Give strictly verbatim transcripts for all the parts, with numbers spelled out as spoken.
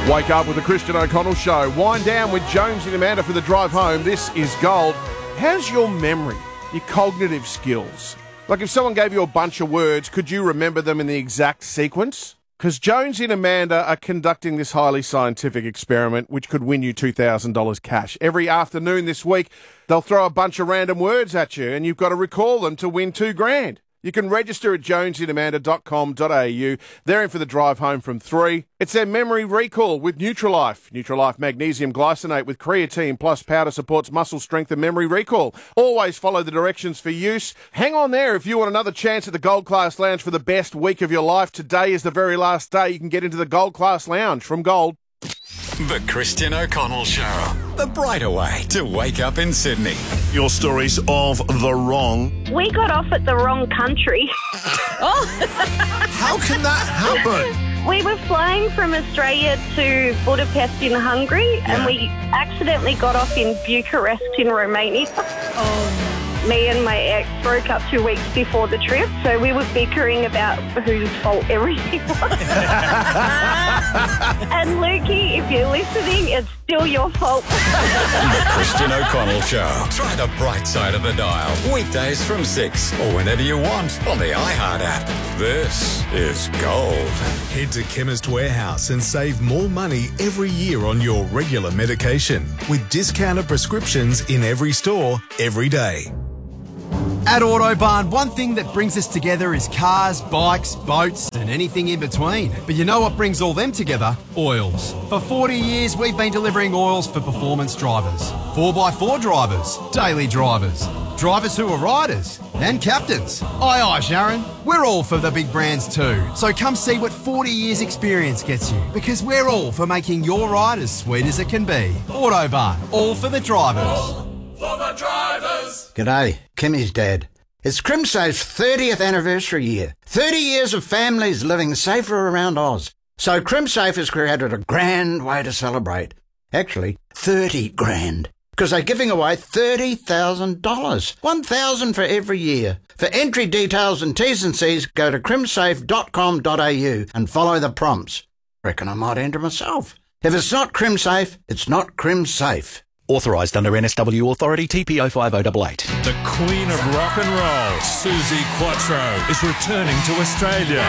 Wake up with the Christian O'Connell Show. Wind down with Jones and Amanda for the drive home. This is gold. How's your memory, your cognitive skills? Like if someone gave you a bunch of words, could you remember them in the exact sequence? Because Jones and Amanda are conducting this highly scientific experiment which could win you two thousand dollars cash. Every afternoon this week, they'll throw a bunch of random words at you and you've got to recall them to win two grand. You can register at jones and amanda dot com dot a u. They're in for the drive home from three. It's their memory recall with Nutrilife. Nutrilife Magnesium Glycinate with creatine plus powder supports muscle strength and memory recall. Always follow the directions for use. Hang on there if you want another chance at the Gold Class Lounge for the best week of your life. Today is the very last day you can get into the Gold Class Lounge from Gold. The Christian O'Connell Show. The brighter way to wake up in Sydney. Your stories of the wrong. We got off at the wrong country. Oh. How can that happen? We were flying from Australia to Budapest in Hungary, yeah. and we accidentally got off in Bucharest in Romania. Oh. Me and my ex broke up two weeks before the trip, so we were bickering about whose fault everything was. And Lukey, if you're listening, it's still your fault. The Christian O'Connell Show. Try the bright side of the dial. Weekdays from six or whenever you want on the iHeart app. This is gold. Head to Chemist Warehouse and save more money every year on your regular medication with discounted prescriptions in every store, every day. At Autobarn, one thing that brings us together is cars, bikes, boats and anything in between. But you know what brings all them together? Oils. For forty years, we've been delivering oils for performance drivers, four by four drivers, daily drivers, drivers who are riders and captains. Aye, aye, Sharon. We're all for the big brands too. So come see what forty years experience gets you, because we're all for making your ride as sweet as it can be. Autobarn, all for the drivers. All for the drivers. G'day, Kimmy's dad. It's CrimSafe's thirtieth anniversary year. thirty years of families living safer around Oz. So CrimSafe has created a grand way to celebrate. Actually, thirty grand. Because they're giving away thirty thousand dollars. one thousand dollars for every year. For entry details and T's and C's, go to crimsafe dot com dot a u and follow the prompts. Reckon I might enter myself. If it's not CrimSafe, it's not CrimSafe. Authorised under N S W Authority T P O five oh eight eight. The Queen of Rock and Roll, Suzi Quatro, is returning to Australia.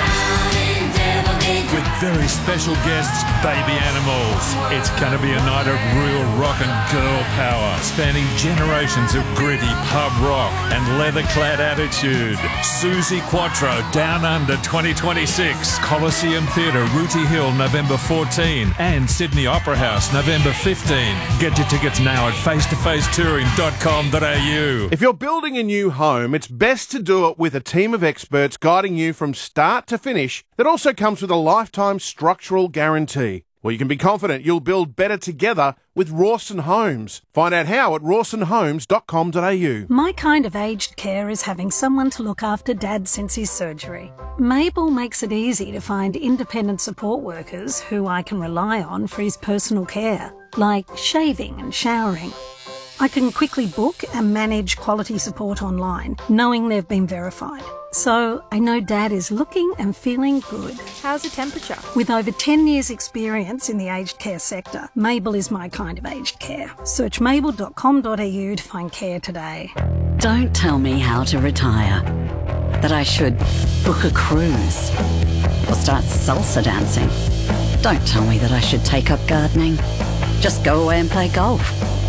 With very special guests, Baby Animals. It's going to be a night of real rock and girl power, spanning generations of gritty pub rock and leather-clad attitude. Suzi Quatro, Down Under twenty twenty-six. Coliseum Theatre, Rooty Hill, November fourteenth. And Sydney Opera House, November fifteenth. Get your tickets now at face to face touring dot com dot a u. If you're building a new home, it's best to do it with a team of experts guiding you from start to finish that also comes with a lifetime structural guarantee. Well, you can be confident you'll build better together with Rawson Homes. Find out how at rawson homes dot com dot a u. My kind of aged care is having someone to look after Dad since his surgery. Mabel makes it easy to find independent support workers who I can rely on for his personal care, like shaving and showering. I can quickly book and manage quality support online, knowing they've been verified. So I know Dad is looking and feeling good. How's the temperature? With over ten years experience in the aged care sector, Mabel is my kind of aged care. Search mabel dot com dot a u to find care today. Don't tell me how to retire. That I should book a cruise or start salsa dancing. Don't tell me that I should take up gardening. Just go away and play golf.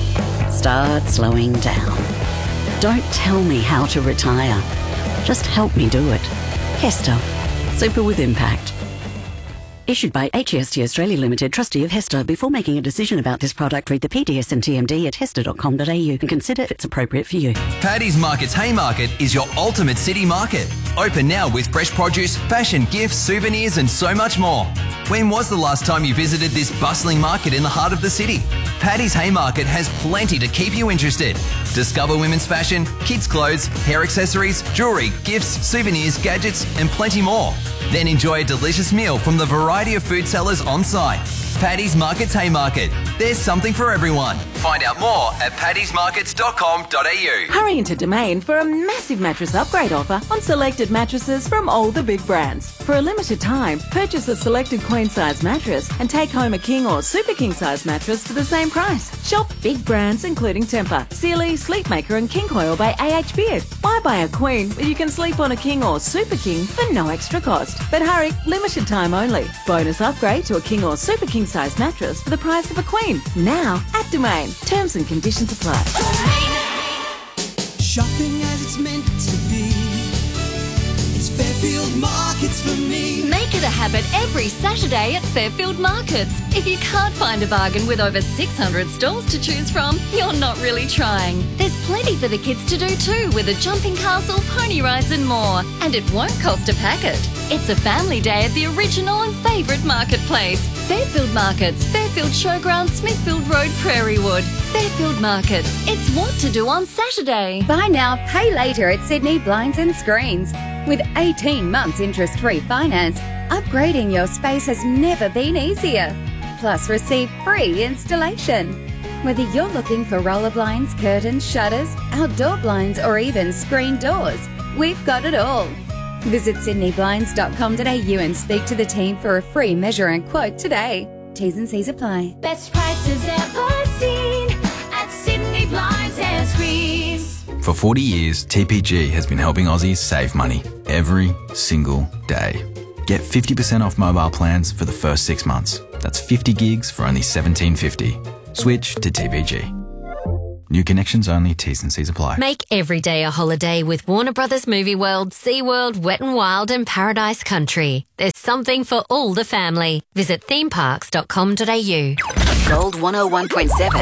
Start slowing down. Don't tell me how to retire. Just help me do it. Hester. Super with impact. Issued by H E S T Australia Limited, trustee of Hester. Before making a decision about this product, read the P D S and T M D at hester dot com dot a u and consider if it's appropriate for you. Paddy's Market's Haymarket is your ultimate city market. Open now with fresh produce, fashion, gifts, souvenirs and so much more. When was the last time you visited this bustling market in the heart of the city? Paddy's Haymarket has plenty to keep you interested. Discover women's fashion, kids' clothes, hair accessories, jewellery, gifts, souvenirs, gadgets and plenty more. Then enjoy a delicious meal from the variety of food sellers on site. Paddy's Market's Haymarket. There's something for everyone. Find out more at paddy's markets dot com dot a u. Hurry into Domain for a massive mattress upgrade offer on selected mattresses from all the big brands. For a limited time, purchase a selected queen size mattress and take home a king or super king size mattress for the same price. Shop big brands including Tempur, Sealy, Sleepmaker and King Coil by A H Beard. Why buy a queen when you can sleep on a king or super king for no extra cost? But hurry, limited time only. Bonus upgrade to a king or super king size mattress for the price of a queen. Now at Domain. Terms and conditions apply. Shopping as it's meant to be. It's Fairfield Markets for me. Make it a habit every Saturday at Fairfield Markets. If you can't find a bargain with over six hundred stalls to choose from, you're not really trying. There's plenty for the kids to do too, with a jumping castle, pony rides and more. And it won't cost a packet. It's a family day at the original and favourite marketplace. Fairfield Markets, Fairfield Showground, Smithfield Road, Prairie Wood. Fairfield Markets. It's what to do on Saturday. Buy now, pay later at Sydney Blinds and Screens. With eighteen months interest-free finance, upgrading your space has never been easier. Plus, receive free installation. Whether you're looking for roller blinds, curtains, shutters, outdoor blinds, or even screen doors, we've got it all. Visit sydney blinds dot com dot a u and speak to the team for a free measure and quote today. T's and C's apply. Best prices ever seen at Sydney Blinds and Screens. For forty years, T P G has been helping Aussies save money every single day. Get fifty percent off mobile plans for the first six months. That's fifty gigs for only seventeen fifty. Switch to T P G. New connections only, T's and C's apply. Make every day a holiday with Warner Brothers Movie World, SeaWorld, Wet n Wild and Paradise Country. There's something for all the family. Visit theme parks dot com dot a u. Gold one oh one point seven.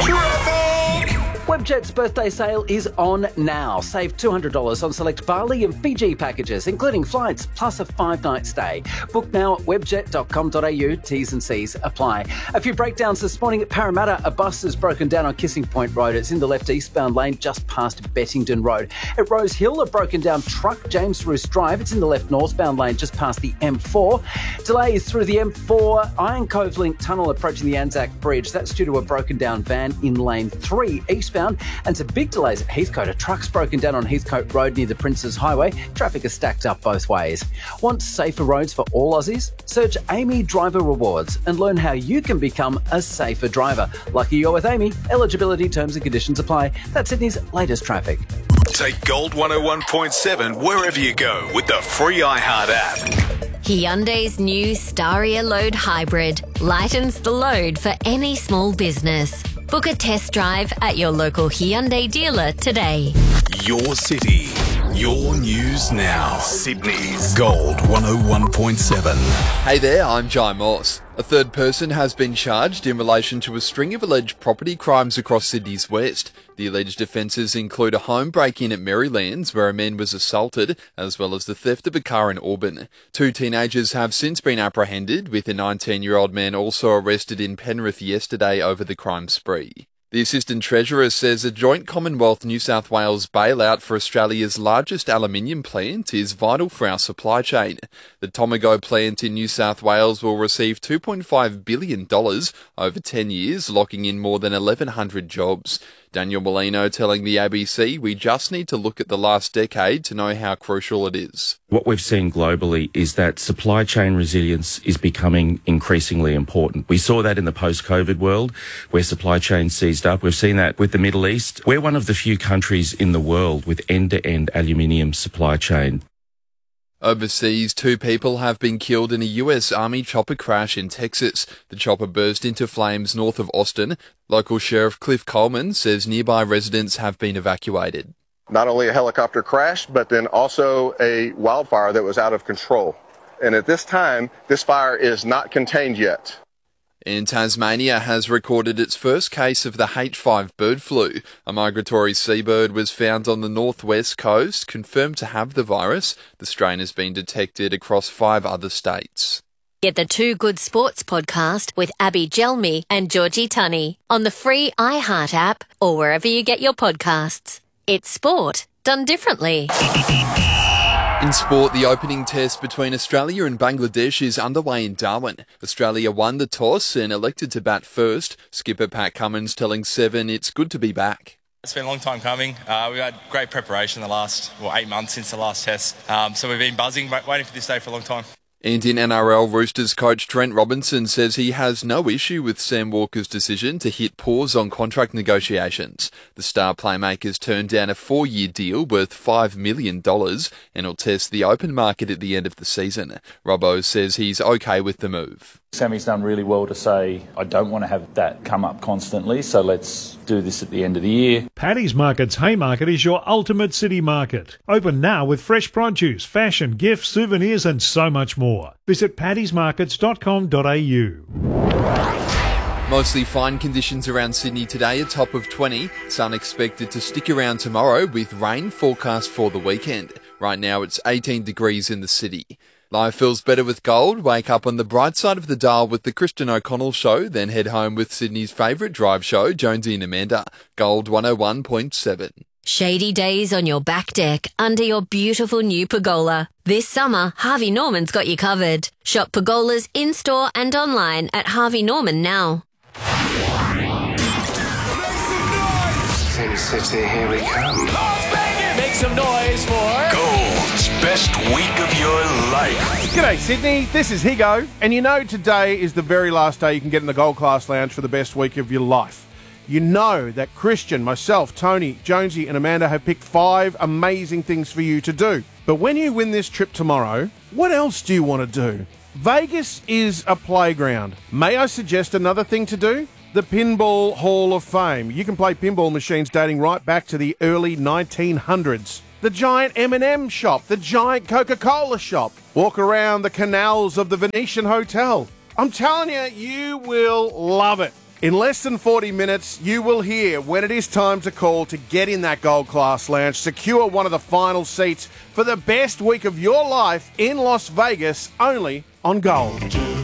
Webjet's birthday sale is on now. Save two hundred dollars on select Bali and Fiji packages, including flights plus a five-night stay. Book now at webjet dot com dot a u. T's and C's apply. A few breakdowns this morning at Parramatta. A bus is broken down on Kissing Point Road. It's in the left eastbound lane just past Bettington Road. At Rose Hill, a broken down truck, James Roos Drive. It's in the left northbound lane just past the M four. Delays through the M four, Iron Cove Link Tunnel approaching the Anzac Bridge. That's due to a broken down van in lane three eastbound. And some big delays at Heathcote. A truck's broken down on Heathcote Road near the Princes Highway. Traffic is stacked up both ways. Want safer roads for all Aussies? Search Amy Driver Rewards and learn how you can become a safer driver. Lucky you're with Amy. Eligibility, terms and conditions apply. That's Sydney's latest traffic. Take Gold one oh one point seven wherever you go with the free iHeart app. Hyundai's new Staria Load Hybrid lightens the load for any small business. Book a test drive at your local Hyundai dealer today. Your city, your news now. Sydney's Gold one oh one point seven. Hey there, I'm Jai Moss. A third person has been charged in relation to a string of alleged property crimes across Sydney's west. The alleged offences include a home break-in at Marylands where a man was assaulted, as well as the theft of a car in Auburn. Two teenagers have since been apprehended, with a nineteen-year-old man also arrested in Penrith yesterday over the crime spree. The Assistant Treasurer says a joint Commonwealth New South Wales bailout for Australia's largest aluminium plant is vital for our supply chain. The Tomago plant in New South Wales will receive two point five billion dollars over ten years, locking in more than eleven hundred jobs. Daniel Molino telling the A B C, we just need to look at the last decade to know how crucial it is. What we've seen globally is that supply chain resilience is becoming increasingly important. We saw that in the post-COVID world where supply chains seized up. We've seen that with the Middle East. We're one of the few countries in the world with end-to-end aluminium supply chain. Overseas, two people have been killed in a U S Army chopper crash in Texas. The chopper burst into flames north of Austin. Local Sheriff Cliff Coleman says nearby residents have been evacuated. Not only a helicopter crash, but then also a wildfire that was out of control. And at this time, this fire is not contained yet. And Tasmania has recorded its first case of the H five bird flu. A migratory seabird was found on the northwest coast, confirmed to have the virus. The strain has been detected across five other states. Get the Two Good Sports podcast with Abby Gelmi and Georgie Tunney on the free iHeart app or wherever you get your podcasts. It's sport done differently. In sport, the opening test between Australia and Bangladesh is underway in Darwin. Australia won the toss and elected to bat first. Skipper Pat Cummins telling Seven it's good to be back. It's been a long time coming. Uh, we've had great preparation the last well, eight months since the last test. Um, so we've been buzzing, waiting for this day for a long time. And in N R L, Roosters coach Trent Robinson says he has no issue with Sam Walker's decision to hit pause on contract negotiations. The star playmakers turned down a four-year deal worth five million dollars and will test the open market at the end of the season. Robbo says he's okay with the move. Sammy's done really well to say, I don't want to have that come up constantly, so let's do this at the end of the year. Paddy's Market's Haymarket is your ultimate city market. Open now with fresh produce, fashion, gifts, souvenirs and so much more. Visit paddys markets dot com dot a u. Mostly fine conditions around Sydney today, a top of twenty. Sun expected to stick around tomorrow with rain forecast for the weekend. Right now it's eighteen degrees in the city. Life feels better with gold. Wake up on the bright side of the dial with the Kristen O'Connell Show, then head home with Sydney's favourite drive show, Jonesy and Amanda. Gold one oh one point seven. Shady days on your back deck under your beautiful new pergola. This summer, Harvey Norman's got you covered. Shop pergolas in-store and online at Harvey Norman now. Sin City, here we come. Make some noise for Gold's best week of your life. G'day Sydney, this is Higo, and you know today is the very last day you can get in the Gold Class Lounge for the best week of your life. You know that Christian, myself, Tony, Jonesy and Amanda have picked five amazing things for you to do. But when you win this trip tomorrow, what else do you want to do? Vegas is a playground. May I suggest another thing to do? The Pinball Hall of Fame. You can play pinball machines dating right back to the early nineteen hundreds. The giant M and M shop, the giant Coca-Cola shop. Walk around the canals of the Venetian Hotel. I'm telling you, you will love it. In less than forty minutes, you will hear when it is time to call to get in that Gold Class Lounge, secure one of the final seats for the best week of your life in Las Vegas, only on Gold.